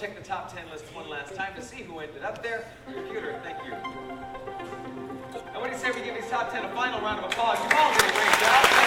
check the top 10 list one last time to see who ended up there. Computer, thank you. And what do you say we give these top 10 a final round of applause? You all did a great job.